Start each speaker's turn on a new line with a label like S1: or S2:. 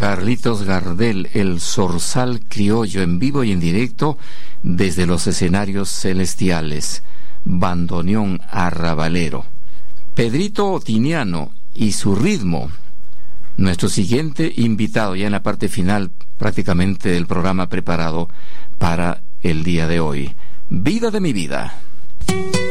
S1: Carlitos Gardel, el Zorzal Criollo, en vivo y en directo desde los escenarios celestiales. Bandoneón arrabalero. Pedrito Otiniano y su ritmo. Nuestro siguiente invitado, ya en la parte final prácticamente del programa preparado para el día de hoy. Vida de mi vida.